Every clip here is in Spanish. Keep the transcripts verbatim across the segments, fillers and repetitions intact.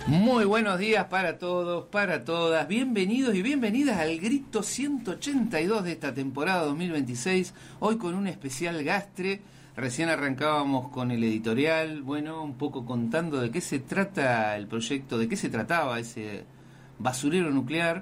Muy buenos días para todos, para todas. Bienvenidos y bienvenidas al Grito ciento ochenta y dos de esta temporada dos mil veintiséis. Hoy con un especial Gastre. Recién arrancábamos con el editorial, bueno, un poco contando de qué se trata el proyecto, de qué se trataba ese basurero nuclear.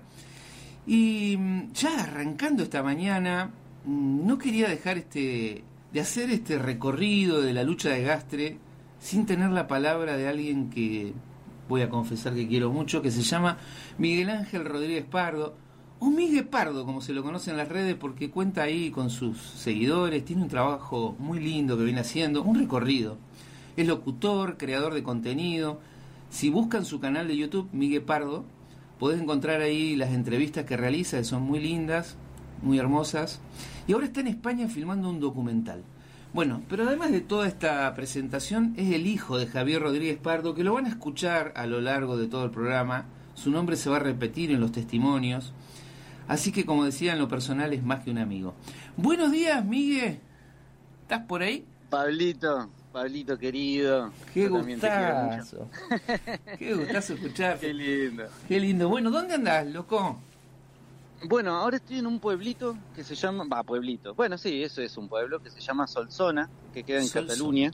Y ya arrancando esta mañana, no quería dejar este de hacer este recorrido de la lucha de Gastre sin tener la palabra de alguien que voy a confesar que quiero mucho, que se llama Miguel Ángel Rodríguez Pardo, o Miguel Pardo, como se lo conoce en las redes, porque cuenta ahí con sus seguidores, tiene un trabajo muy lindo que viene haciendo, un recorrido. Es locutor, creador de contenido. Si buscan su canal de YouTube, Miguel Pardo, podés encontrar ahí las entrevistas que realiza, que son muy lindas, muy hermosas. Y ahora está en España filmando un documental. Bueno, pero además de toda esta presentación, es el hijo de Javier Rodríguez Pardo, que lo van a escuchar a lo largo de todo el programa. Su nombre se va a repetir en los testimonios. Así que, como decía, en lo personal es más que un amigo. Buenos días, Miguel. ¿Estás por ahí? Pablito, Pablito querido. Qué gustazo. Qué gustazo escucharte. Qué lindo. Qué lindo. Bueno, ¿dónde andás, loco? Bueno, ahora estoy en un pueblito que se llama... Va, pueblito. Bueno, sí, eso es un pueblo que se llama Solsona, que queda en Solsona. Cataluña.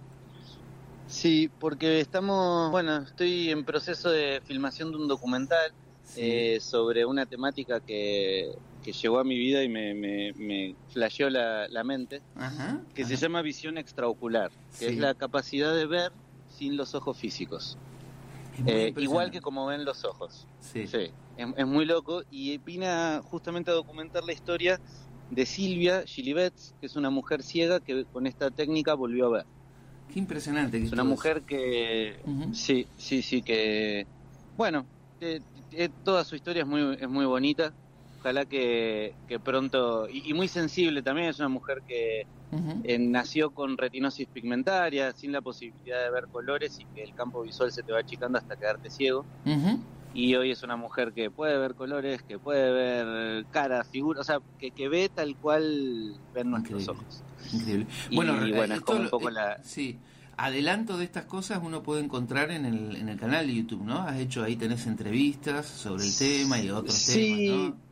Sí, porque estamos... Bueno, estoy en proceso de filmación de un documental sí. eh, sobre una temática que, que llegó a mi vida y me, me, me flasheó la, la mente, ajá, que ajá. se llama visión extraocular, que sí. es la capacidad de ver sin los ojos físicos. Eh, igual que como ven los ojos. Sí. Sí. Es, es muy loco y vine a, justamente a documentar la historia de Silvia Gilibets, que es una mujer ciega que con esta técnica volvió a ver. Qué impresionante. Que es una mujer que... Uh-huh. Sí, sí, sí, que... Bueno, eh, eh, toda su historia es muy, es muy bonita. Ojalá que, que pronto... Y, y muy sensible también, es una mujer que uh-huh. eh, nació con retinosis pigmentaria, sin la posibilidad de ver colores y que el campo visual se te va achicando hasta quedarte ciego. Uh-huh. Y hoy es una mujer que puede ver colores, que puede ver caras, figuras, o sea, que, que ve tal cual ven nuestros Increíble. ojos. Increíble. Y bueno, bueno, es como un poco eh, la... Sí, adelanto de estas cosas uno puede encontrar en el, en el canal de YouTube, ¿no? Has hecho ahí, tenés entrevistas sobre el tema y otros sí, temas, ¿no?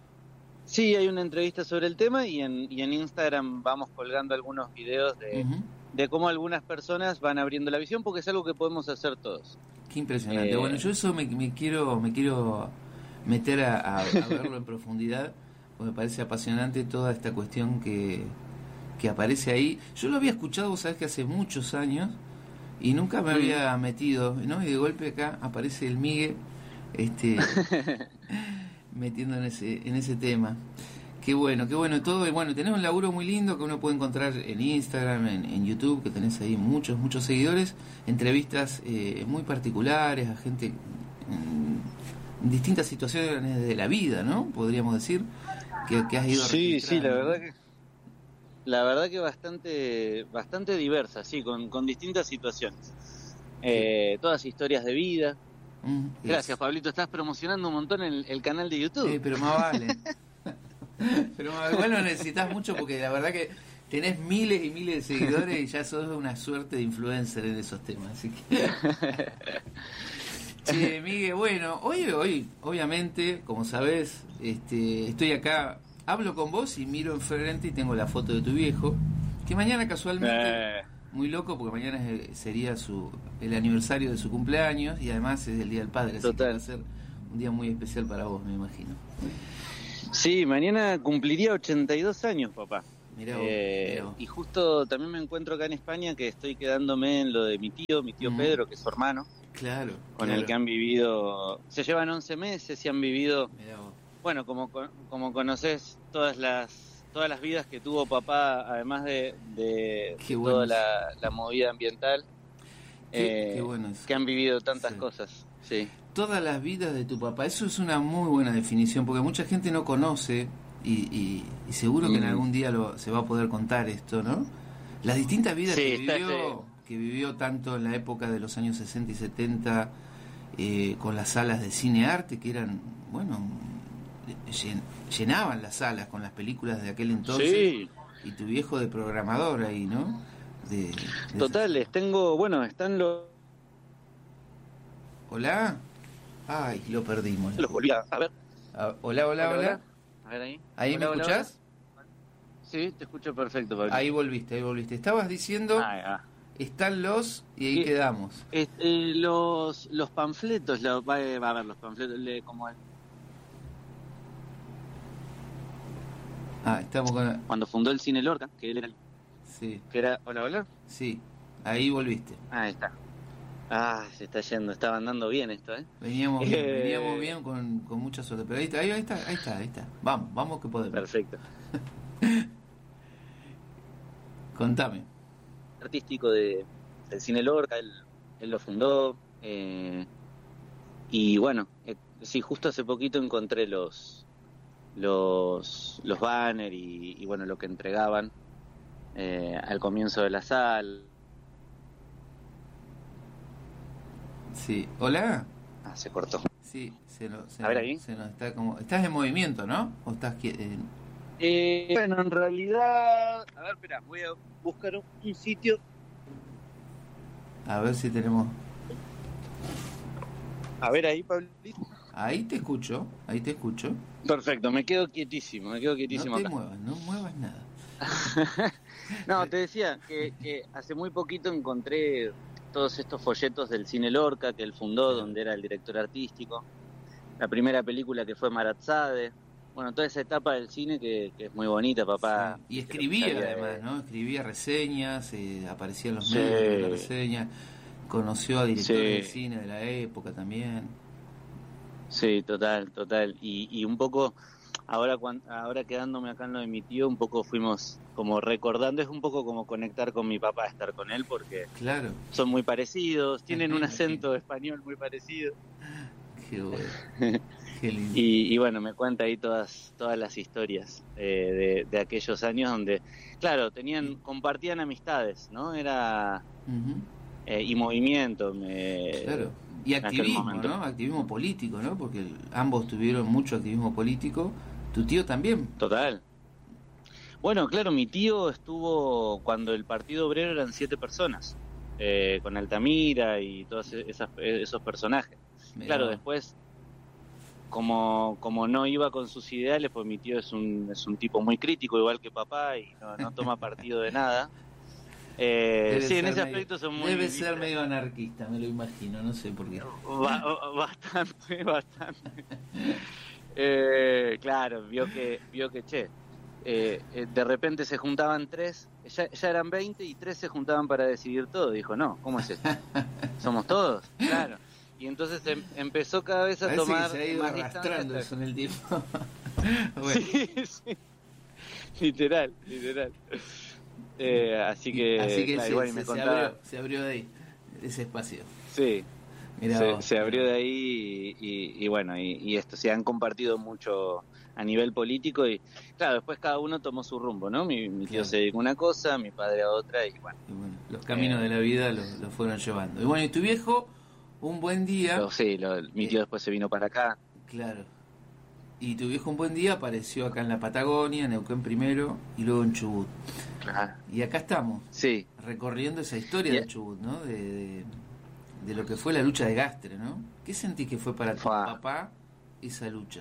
Sí, hay una entrevista sobre el tema y en, y en Instagram vamos colgando algunos videos de... Uh-huh. de cómo algunas personas van abriendo la visión, porque es algo que podemos hacer todos. Qué impresionante. Eh, bueno, yo eso me, me quiero me quiero meter a, a, a verlo en profundidad, porque me parece apasionante toda esta cuestión que, que aparece ahí. Yo lo había escuchado, vos sabés que hace muchos años, y nunca me mm. había metido, ¿no? Y de golpe acá aparece el Miguel este, metiendo en ese, en ese tema. Qué bueno, qué bueno todo. Y bueno, tenés un laburo muy lindo que uno puede encontrar en Instagram, en, en YouTube, que tenés ahí muchos, muchos seguidores. Entrevistas eh, muy particulares a gente en, en distintas situaciones de la vida, ¿no? Podríamos decir, que, que has ido Sí, sí, la verdad que la verdad que bastante bastante diversa, sí, con, con distintas situaciones. Eh, todas historias de vida. Mm, Gracias, es. Pablito, estás promocionando un montón el, el canal de YouTube. Eh, pero más vale. Pero igual no necesitas mucho porque la verdad que tenés miles y miles de seguidores y ya sos una suerte de influencer en esos temas, así que... Che, Miguel, bueno, hoy, hoy, obviamente, como sabés, este, estoy acá, hablo con vos y miro enfrente y tengo la foto de tu viejo, que mañana casualmente, eh. muy loco porque mañana es, sería su el aniversario de su cumpleaños y además es el Día del Padre, así Total. que va a ser un día muy especial para vos, me imagino. Sí, mañana cumpliría ochenta y dos años, papá. Mirá vos, eh, mirá vos. Y justo también me encuentro acá en España, que estoy quedándome en lo de mi tío, mi tío mm. Pedro, que es su hermano. Claro. Con claro. el que han vivido... Se llevan once meses y han vivido... Bueno, como como conocés, todas las todas las vidas que tuvo papá, además de, de, de bueno toda la, la movida ambiental, qué, eh, qué bueno es. que han vivido tantas sí. cosas. Sí. Todas las vidas de tu papá, eso es una muy buena definición, porque mucha gente no conoce y, y, y seguro mm. que en algún día lo, se va a poder contar esto, ¿no? Las distintas vidas sí, que vivió, que vivió tanto en la época de los años sesenta y setenta, eh, con las salas de cine arte, que eran, bueno, llen, llenaban las salas con las películas de aquel entonces, sí. Y tu viejo de programador ahí, ¿no? De, de Totales, esas... tengo, bueno, están los... Hola, Ay, lo perdimos. Lo volví a, a ver. Ah, hola, hola, hola, hola. A ver ahí. ¿Ahí hola, me hola, escuchás? Hola. Sí, te escucho perfecto, Pablo. Ahí volviste, ahí volviste. Estabas diciendo, ah, están los, y ahí y, quedamos. Este, los, los panfletos, lo, va, va a ver, los panfletos, le, como el... Ah, estamos con... Cuando fundó el Cine Lorca, que él era... Sí. Que era... Hola, hola. Sí, ahí volviste. Ah, ahí está. Ah, se está yendo, estaba andando bien esto, ¿eh? Veníamos bien, eh... veníamos bien con, con mucha suerte, pero ahí está, ahí, ahí está, ahí está, ahí está. Vamos, vamos que podemos. Perfecto. Contame. Artístico de, del Cine Lorca, él, él lo fundó, eh, y bueno, eh, sí, justo hace poquito encontré los los los banners y, y bueno, lo que entregaban eh, al comienzo de la sala. Sí, ¿hola? Ah, se cortó. Sí, se, lo, se, a ver ahí. Se nos está como... ¿Estás en movimiento, no? ¿O estás eh... Eh, bueno, en realidad... A ver, espera, voy a buscar un, un sitio. A ver si tenemos... A ver ahí, Pablito. Ahí te escucho, ahí te escucho. Perfecto, me quedo quietísimo, me quedo quietísimo No te acá. muevas, no muevas nada. No, te decía que, que hace muy poquito encontré todos estos folletos del Cine Lorca que él fundó, sí, donde era el director artístico. La primera película que fue Maratzade. Bueno, toda esa etapa del cine que, que es muy bonita, papá. Sí. Y escribía además, ¿no? Escribía reseñas, eh, aparecía en los sí. medios de la reseña, conoció a directores sí. del cine de la época también. Sí, total, total. Y, y un poco, ahora ahora quedándome acá en lo de mi tío, un poco fuimos como recordando, es un poco como conectar con mi papá, estar con él, porque claro, son muy parecidos, tienen un acento español muy parecido. Qué bueno. Qué lindo. Y, y bueno, me cuenta ahí todas todas las historias eh, de, de aquellos años donde, claro, tenían compartían amistades, ¿no? Era uh-huh. eh, y movimiento. Me, claro. Y activismo, ¿no? Activismo político, ¿no? Porque ambos tuvieron mucho activismo político. ¿Tu tío también? Total. Bueno, claro, mi tío estuvo cuando el Partido Obrero eran siete personas, eh, con Altamira y todos esas, esos personajes. Mirá. Claro, después, como como no iba con sus ideales, pues mi tío es un es un tipo muy crítico, igual que papá, y no, no toma partido de nada. Eh, sí, en ese medio, aspecto son muy... Debe ser medio anarquista, me lo imagino, no sé por qué. Ba- bastante, bastante. eh, claro, vio que, vio que, che, eh, eh, de repente se juntaban tres, ya, ya eran veinte y tres se juntaban para decidir todo. Dijo, no, ¿cómo es esto? ¿Somos todos? Claro. Y entonces em, empezó cada vez a Parece tomar que se ha ido más arrastrando eso en el tiempo. Bueno. Sí, sí. Literal, literal. Eh, así que, así que claro, se, igual se, me se, contaba... abrió, se abrió de ahí ese espacio. Sí, Mirá se, vos, se abrió de ahí y, y, y bueno, y, y esto se han compartido mucho a nivel político y claro, después cada uno tomó su rumbo, ¿no? Mi, mi tío claro. se dedicó a una cosa, mi padre a otra y bueno. Y bueno los caminos eh, de la vida lo, lo fueron llevando. Y bueno, y tu viejo, un buen día... Lo, sí, lo, mi tío eh, después se vino para acá. Claro. Y tu viejo un buen día apareció acá en la Patagonia, en Neuquén primero y luego en Chubut. Claro. Y acá estamos, sí. recorriendo esa historia yeah. de Chubut, ¿no? De, de, de lo que fue la lucha de Gastre, ¿no? ¿Qué sentís que fue para tu Fua. papá esa lucha?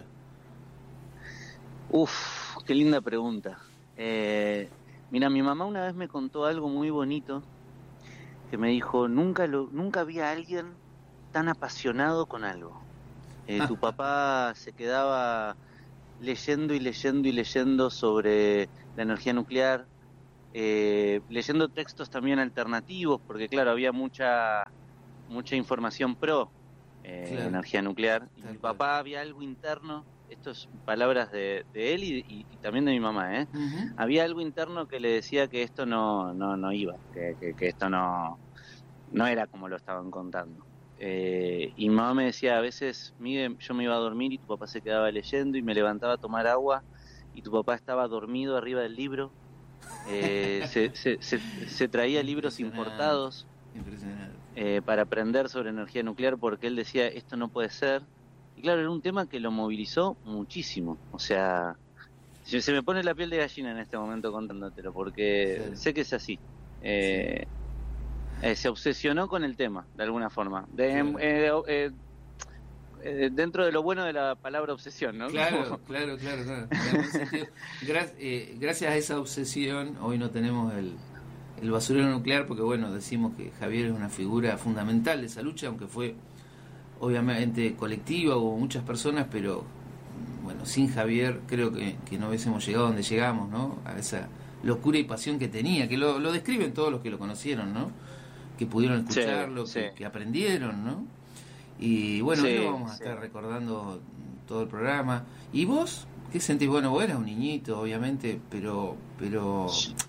Uf, qué linda pregunta. Eh, mira, mi mamá una vez me contó algo muy bonito, que me dijo, nunca lo, nunca vi a alguien tan apasionado con algo. Eh, tu papá se quedaba leyendo y leyendo y leyendo sobre la energía nuclear, eh, leyendo textos también alternativos, porque claro, había mucha mucha información pro eh, claro. energía nuclear. Y mi papá había algo interno, esto es palabras de, de él y, y, y también de mi mamá, ¿eh? Uh-huh. Había algo interno que le decía que esto no no no iba, que, que, que esto no no era como lo estaban contando. Eh, y mi mamá me decía a veces, Miguel, yo me iba a dormir y tu papá se quedaba leyendo y me levantaba a tomar agua y tu papá estaba dormido arriba del libro, eh, se, se, se, se traía libros importados eh, para aprender sobre energía nuclear porque él decía esto no puede ser. Y claro, era un tema que lo movilizó muchísimo, o sea, se, se me pone la piel de gallina en este momento contándotelo porque sí. sé que es así. eh, sí. Eh, se obsesionó con el tema, de alguna forma. De, claro. eh, eh, eh, dentro de lo bueno de la palabra obsesión, ¿no? Claro, claro, claro, claro. En algún sentido, gra- eh, gracias a esa obsesión, hoy no tenemos el, el basurero nuclear, porque bueno, decimos que Javier es una figura fundamental de esa lucha, aunque fue obviamente colectiva, hubo muchas personas, pero bueno, sin Javier creo que, que no hubiésemos llegado donde llegamos, ¿no? A esa locura y pasión que tenía, que lo, lo describen todos los que lo conocieron, ¿no? Que pudieron escucharlo, sí, que, sí. que aprendieron, ¿no? Y bueno, Sí, hoy lo vamos a sí. estar recordando todo el programa. ¿Y vos? ¿Qué sentís? Bueno, vos eras un niñito, obviamente, pero... pero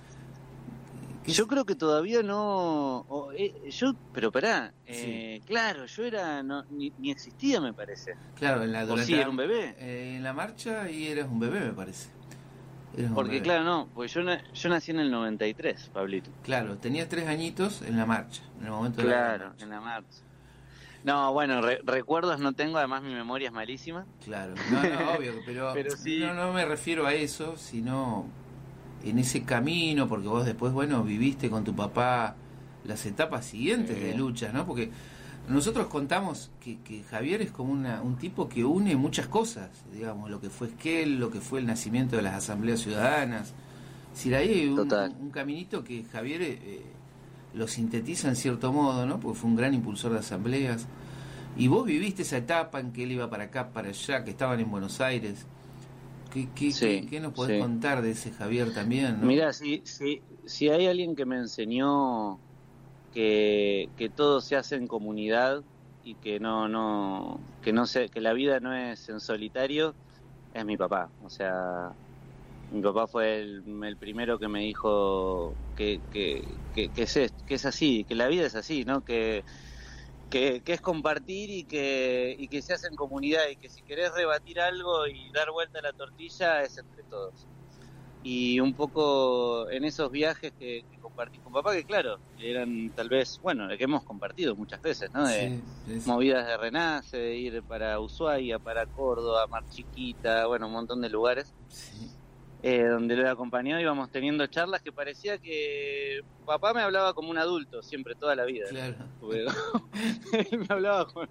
¿qué Yo s- creo que todavía no... o, eh, yo, pero pará, eh, claro, yo era... No, ni, ni existía, me parece. Claro, en la, ¿O durante sí, la- era un bebé? eh, en la marcha y eras un bebé, me parece. Eras un Porque bebé. claro, no, porque yo, na- yo nací en el noventa y tres, Pablito. Claro, tenías tres añitos en la marcha, en el momento de la Claro, marcha. en la marcha. No, bueno, re- recuerdos no tengo, además mi memoria es malísima. Claro, no, no, obvio, pero, Pero sí. no, no me refiero a eso, sino en ese camino, porque vos después, bueno, viviste con tu papá las etapas siguientes Sí. de lucha, ¿no? Porque nosotros contamos que, que Javier es como una, un tipo que une muchas cosas, digamos, lo que fue Esquel, lo que fue el nacimiento de las asambleas ciudadanas. Es decir, ahí hay un, Total. un caminito que Javier eh, lo sintetiza en cierto modo, ¿no? Porque fue un gran impulsor de asambleas. Y vos viviste esa etapa en que él iba para acá, para allá, que estaban en Buenos Aires. ¿Qué, qué, Sí, qué, qué nos podés sí. contar de ese Javier también, no? Mira, si, si, si hay alguien que me enseñó que, que todo se hace en comunidad y que no, no, que no se, que la vida no es en solitario, es mi papá. O sea, mi papá fue el, el primero que me dijo que, que, que, que, es, que es así, que la vida es así, ¿no? Que, que, que es compartir y que, y que se hace en comunidad y que si querés rebatir algo y dar vuelta a la tortilla es entre todos. Y un poco en esos viajes que, que compartí con papá, que claro, eran tal vez, bueno, que hemos compartido muchas veces, ¿no? De Sí, sí. movidas de Renace, de ir para Ushuaia, para Córdoba, Mar Chiquita, bueno, un montón de lugares. Sí. Eh, donde lo acompañó íbamos teniendo charlas que parecía que papá me hablaba como un adulto, siempre, toda la vida. Claro. Porque él me hablaba con...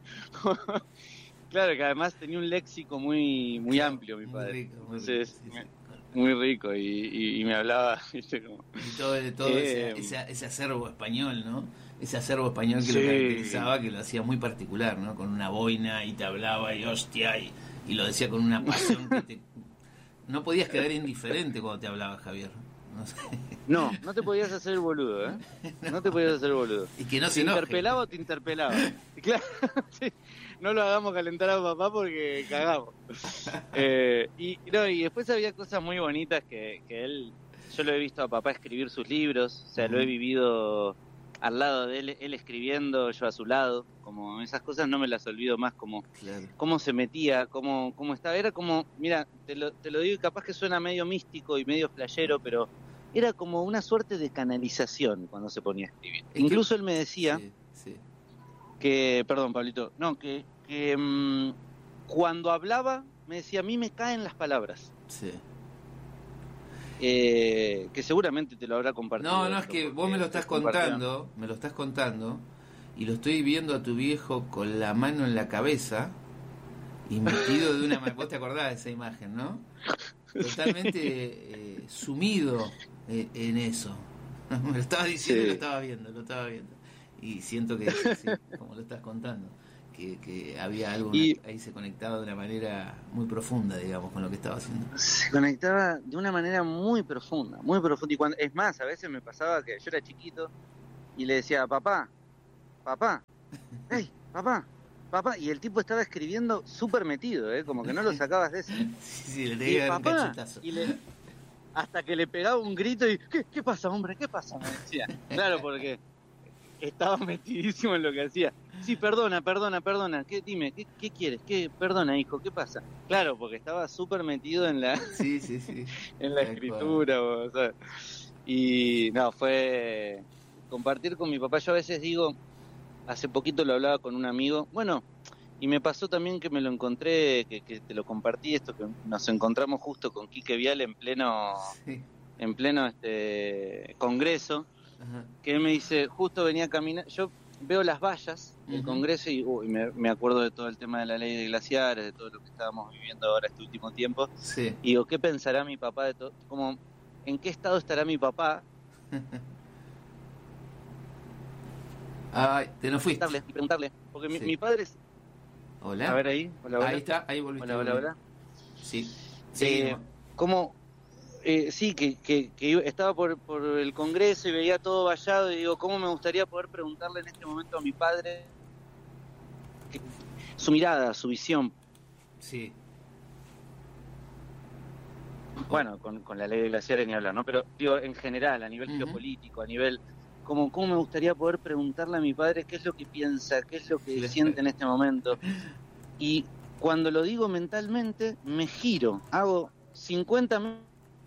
Claro, que además tenía un léxico muy muy amplio, mi Muy padre. rico, muy Entonces, rico, sí, sí. muy rico y, y, y me hablaba, ¿viste? Como... Y todo, todo Eh, ese, ese, ese acervo español, ¿no? Ese acervo español que Sí. lo caracterizaba, que lo hacía muy particular, ¿no? Con una boina y te hablaba y hostia, y, y lo decía con una pasión que te... No podías quedar indiferente cuando te hablaba Javier. No sé. No, no te podías hacer el boludo, ¿eh? No te podías hacer el boludo. Y que no ¿Te se enoje. interpelaba o te interpelaba? Claro, sí. No lo hagamos calentar a papá porque cagamos. Eh, y, no, y después había cosas muy bonitas que, que él... Yo lo he visto a papá escribir sus libros, o sea, lo he vivido al lado de él, él escribiendo, yo a su lado, como esas cosas no me las olvido más, como Claro. cómo se metía, cómo, cómo estaba, era como, mira, te lo, te lo digo y capaz que suena medio místico y medio flashero, pero era como una suerte de canalización cuando se ponía a escribir. Es que- Incluso él me decía Sí, sí. que, perdón Pablito, no, que, que mm, cuando hablaba me decía, a mí me caen las palabras. Sí. Eh, que seguramente te lo habrá compartido. No, no, es esto, que porque vos me lo estás te compartió. contando, me lo estás contando, y lo estoy viendo a tu viejo con la mano en la cabeza y metido de una manera. Vos te acordás de esa imagen, ¿no? Totalmente eh, sumido eh, en eso. Me lo estaba diciendo y Sí. lo estaba viendo, lo estaba viendo. Y siento que, sí, como lo estás contando, que, que había algo Y- ahí se conectaba de una manera muy profunda, digamos, con lo que estaba haciendo. Se conectaba de una manera muy profunda, muy profunda. Y cuando, es más, a veces me pasaba que yo era chiquito y le decía, papá, papá, hey, papá, papá. Y el tipo estaba escribiendo súper metido, ¿eh? Como que no lo sacabas de eso. Sí, sí, le Y tenía que dar un papá, cachetazo. y le, hasta que le pegaba un grito y, ¿qué, qué pasa, hombre? ¿Qué pasa? Me decía. Claro, porque estaba metidísimo en lo que hacía. Sí, perdona, perdona, perdona. ¿Qué, dime, ¿qué, qué quieres? ¿Qué, perdona, hijo, ¿qué pasa? Claro, porque estaba súper metido en la, Sí, sí, sí. en la Tal escritura. O sea, y no, fue compartir con mi papá. Yo a veces digo, hace poquito lo hablaba con un amigo, bueno, y me pasó también que me lo encontré, que, que te lo compartí esto, que nos encontramos justo con Quique Viale en pleno, Sí. en pleno este congreso, Ajá. que él me dice, justo venía a caminar, yo veo las vallas el uh-huh. Congreso y uy, me, me acuerdo de todo el tema de la ley de glaciares, de todo lo que estábamos viviendo ahora este último tiempo. Sí. Y digo, ¿qué pensará mi papá de todo? Como, ¿en qué estado estará mi papá? Ay, te no fuiste. Preguntarle, preguntarle, porque mi, Sí. mi padre es... Hola. A ver ahí, hola, hola. Ahí está, ahí volviste. Hola, hola, hola. Sí. Eh, ¿Cómo...? Eh, sí, que, que, que estaba por, por el Congreso y veía todo vallado y digo, ¿cómo me gustaría poder preguntarle en este momento a mi padre que, su mirada, su visión? Sí. Bueno, con, con la ley de glaciares ni hablar, ¿no? Pero digo, en general, a nivel uh-huh. geopolítico, a nivel... ¿Cómo, ¿Cómo me gustaría poder preguntarle a mi padre qué es lo que piensa, qué es lo que sí. siente en este momento? Y cuando lo digo mentalmente, me giro, hago cincuenta minutos.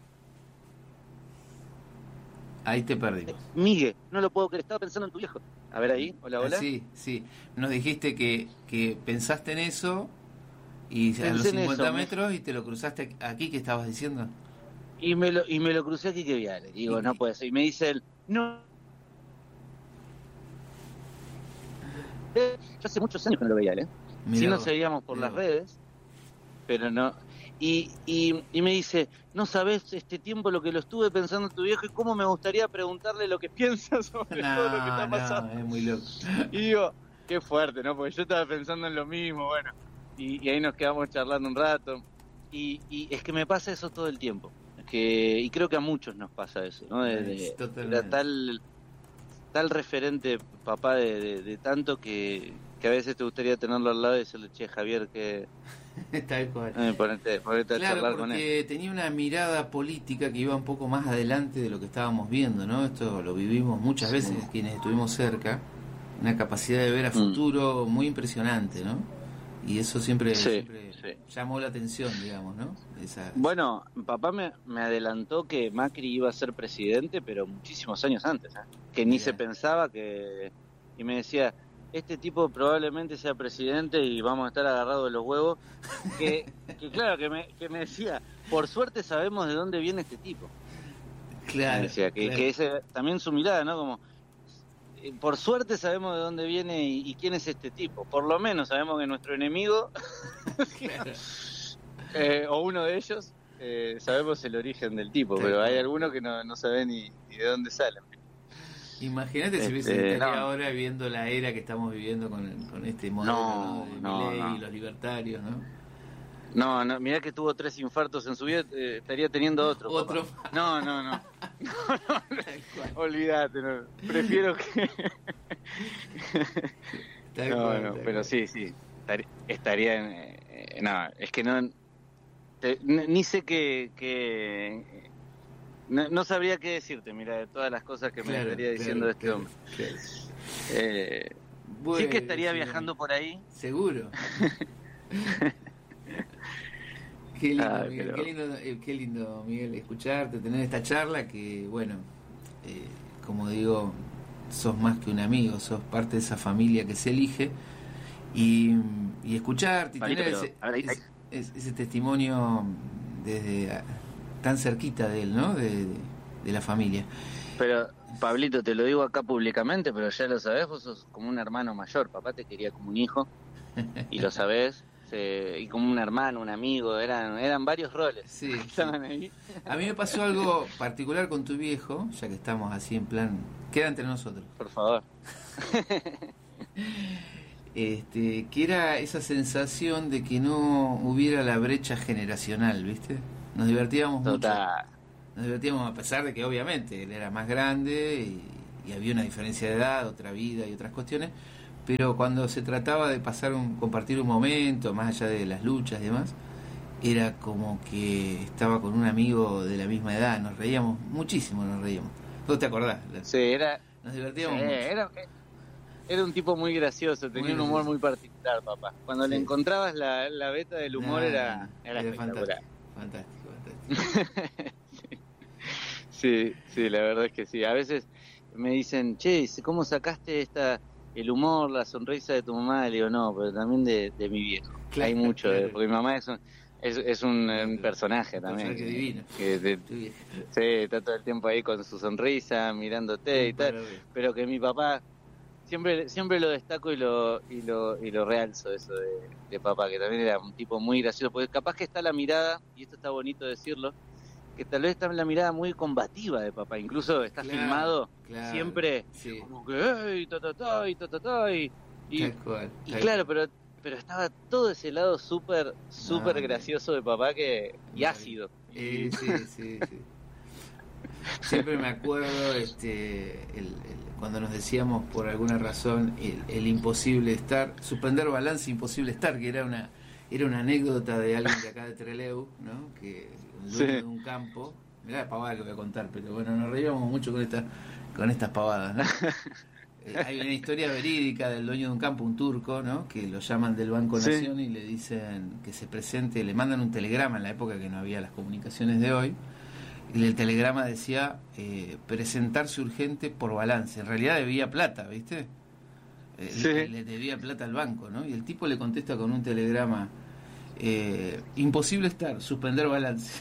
Ahí te perdimos. Migue, no lo puedo creer, estaba pensando en tu viejo. A ver ahí, hola, hola. Sí, sí. Nos dijiste que, que pensaste en eso y Pensé a los cincuenta eso, metros me... y te lo cruzaste aquí, ¿qué estabas diciendo? Y me lo, y me lo crucé aquí que Viale. Digo, ¿Y? no puede ser. Y me dice él, no. Eh, yo hace muchos años que no lo veía, ¿eh? Sí nos seguíamos por mirá. las redes, pero no... Y, y, y me dice, no sabés este tiempo lo que lo estuve pensando en tu viejo y cómo me gustaría preguntarle lo que piensa sobre no, todo lo que está pasando. No, es muy loco. Y digo, qué fuerte, ¿no? Porque yo estaba pensando en lo mismo, bueno. Y, y ahí nos quedamos charlando un rato. Y, y es que me pasa eso todo el tiempo. Que, y creo que a muchos nos pasa eso, ¿no? De, de, era tal, tal referente, papá, de, de, de tanto que, que a veces te gustaría tenerlo al lado y decirle, che, Javier, que... Tal cual. Eh, ponete, ponete a claro, charlar porque con él. tenía una mirada política que iba un poco más adelante de lo que estábamos viendo, ¿no? Esto lo vivimos muchas veces sí. quienes estuvimos cerca, una capacidad de ver a futuro mm. muy impresionante, ¿no? Y eso siempre, sí, siempre sí. llamó la atención, digamos, ¿no? Esa... Bueno, papá me, me adelantó que Macri iba a ser presidente, pero muchísimos años antes, ¿eh? Que ni Mirá. se pensaba que... Y me decía... este tipo probablemente sea presidente y vamos a estar agarrados de los huevos, que, que claro, que me, que me decía, por suerte sabemos de dónde viene este tipo. Claro. Me decía, que, claro. que ese, también su mirada, ¿no? Como, eh, por suerte sabemos de dónde viene y, y quién es este tipo. Por lo menos sabemos que nuestro enemigo, claro. eh, o uno de ellos, eh, sabemos el origen del tipo, claro. pero hay algunos que no, no saben ni, ni de dónde salen. Imagínate si hubiese este, estaría no. ahora viendo la era que estamos viviendo con, con este modelo no, de no, Milei no. y los libertarios, ¿no? No, no, mirá que tuvo tres infartos en su vida, eh, estaría teniendo otro. Otro. Papá. No, no, no. no, no olvídate, no. Prefiero que... no, cual, no, pero cual. sí, sí, estaría en... Eh, no, es que no... Te, ni sé qué... que No, no sabría qué decirte, mira, de todas las cosas que claro, me estaría diciendo claro, este claro, hombre. Claro. Eh, bueno, sí que estaría viajando por ahí. Seguro. Qué lindo, ah, Miguel, pero... qué lindo, eh, qué lindo, Miguel, escucharte, tener esta charla que, bueno, eh, como digo, sos más que un amigo, sos parte de esa familia que se elige y, y escucharte y Marito, tener pero, ese, ver, ahí, ese, ese, ese testimonio desde... tan cerquita de él, ¿no? De, de, de la familia. Pero, Pablito, te lo digo acá públicamente, pero ya lo sabés, vos sos como un hermano mayor, papá te quería como un hijo, y lo sabés, se, y como un hermano, un amigo, eran eran varios roles sí, que estaban sí. ahí. A mí me pasó algo particular con tu viejo, ya que estamos así en plan, queda entre nosotros. Por favor. este, que era esa sensación de que no hubiera la brecha generacional, ¿viste? Nos divertíamos Total. mucho. Nos divertíamos a pesar de que obviamente él era más grande y, y había una diferencia de edad, otra vida y otras cuestiones, pero cuando se trataba de pasar un, compartir un momento, más allá de las luchas y demás, era como que estaba con un amigo de la misma edad, nos reíamos muchísimo, nos reíamos. ¿Vos te acordás? Sí, era... Nos divertíamos sí, mucho. Era, era un tipo muy gracioso, tenía muy un humor muy particular, papá. Cuando sí. le encontrabas la, la beta del humor, nah, era, era, era espectacular. Fantástico, fantástico. sí, sí, la verdad es que sí. A veces me dicen, che, ¿cómo sacaste esta el humor, la sonrisa de tu mamá? Le digo, no, pero también de, de mi viejo. Claro, hay mucho, claro. porque mi mamá es un, es, es un, claro. un personaje también. Personaje divino. Que de, sí, está todo el tiempo ahí con su sonrisa, mirándote y tal. Pero que mi papá siempre siempre lo destaco y lo y lo y lo realzo eso de, de papá, que también era un tipo muy gracioso, porque capaz que está la mirada, y esto está bonito decirlo, que tal vez está la mirada muy combativa de papá, incluso está claro, filmado claro, siempre sí. como que ey, ta ta ta y ta ta ta y, y, Tal cual, y tal claro, pero pero estaba todo ese lado súper súper no, gracioso de papá que y no, ácido. Eh, sí, sí, sí. Siempre me acuerdo este el, el, cuando nos decíamos por alguna razón el, el imposible estar, suspender balance imposible estar, que era una era una anécdota de alguien de acá de Trelew, ¿no? Que el dueño Sí. de un campo, mirá la pavada que voy a contar, pero bueno, nos reíamos mucho con esta, con estas pavadas, ¿no? Eh, hay una historia verídica del dueño de un campo, un turco, ¿no? Que lo llaman del Banco Sí. Nación y le dicen que se presente, le mandan un telegrama en la época que no había las comunicaciones de hoy. Y el telegrama decía eh, presentarse urgente por balance. En realidad debía plata, ¿viste? Eh, Sí. le, le debía plata al banco, ¿no? Y el tipo le contesta con un telegrama: eh, imposible estar, suspender balance.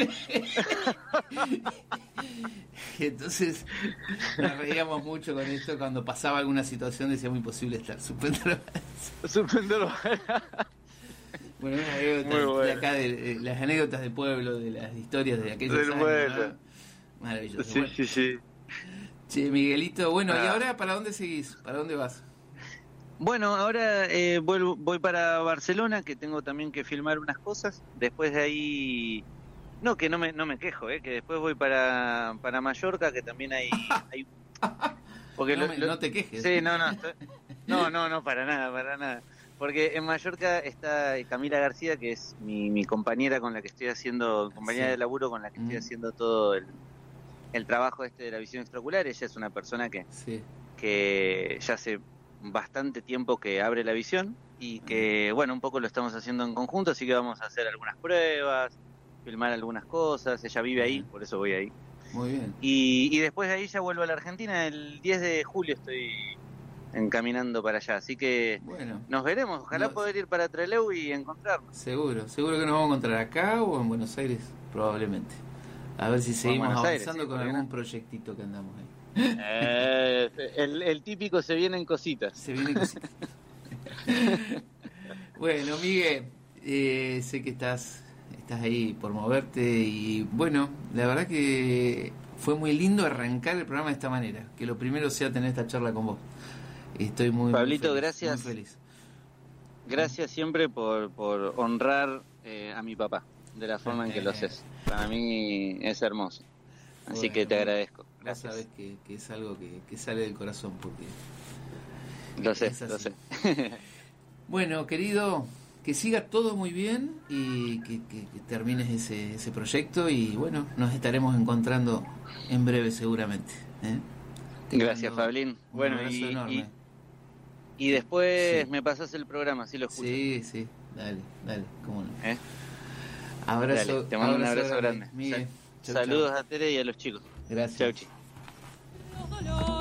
Y entonces nos reíamos mucho con esto. Cuando pasaba alguna situación decíamos imposible estar, suspender balance. Suspender Bueno, una anécdota Muy bueno. de acá, de, de las anécdotas de pueblo, de las historias de aquellos Del años, pueblo. ¿no? Maravilloso. Sí, Bueno. sí, sí. Che, Miguelito, bueno, ¿y Ah. ahora para dónde seguís? ¿Para dónde vas? Bueno, ahora eh, vuelvo, voy para Barcelona, que tengo también que filmar unas cosas. Después de ahí, no, que no me no me quejo, eh, que después voy para para Mallorca, que también hay, hay... porque no, lo- me- lo- no te quejes. Sí, no, no, estoy- no, no, no, para nada, para nada. Porque en Mallorca está Camila García, que es mi, mi compañera con la que estoy haciendo, compañera Sí. de laburo con la que estoy Mm. haciendo todo el, el trabajo este de la visión extraocular. Ella es una persona que, Sí. que ya hace bastante tiempo que abre la visión y que, bueno, un poco lo estamos haciendo en conjunto, así que vamos a hacer algunas pruebas, filmar algunas cosas. Ella vive ahí, Bien. por eso voy ahí. Muy bien. Y, y después de ahí ya vuelvo a la Argentina. El diez de julio estoy encaminando para allá, así que Bueno, nos veremos. Ojalá No. poder ir para Trelew y encontrarnos. seguro. Seguro que nos vamos a encontrar acá o en Buenos Aires, probablemente. A ver si seguimos Buenos Aires, avanzando sí, con ¿por qué algún no? proyectito que andamos ahí. Eh, el, el típico se vienen cositas. Se viene cosita. Bueno, Miguel, eh, sé que estás estás ahí por moverte y bueno, la verdad que fue muy lindo arrancar el programa de esta manera, que lo primero sea tener esta charla con vos. Estoy muy, Pablito, muy feliz, gracias. muy feliz. Gracias siempre por, por honrar eh, a mi papá de la forma en que lo haces. Para mí es hermoso. Así Bueno, que te agradezco. Vos Gracias. sabés que, que es algo que, que sale del corazón, porque Lo sé, es así. lo sé. Bueno, querido, que siga todo muy bien y que, que- que termines ese, ese proyecto y bueno, nos estaremos encontrando en breve seguramente. ¿eh? Te Gracias, mando Pablín. un Bueno, abrazo y, enorme. y, y después Sí. me pasas el programa, así lo escucho. Sí, sí, dale, dale, cómo no. ¿Eh? Abrazo, Dale, te mando un abrazo grande. Miguel. Chau, Saludos chau. a Tere y a los chicos. Gracias. Chau, chicos.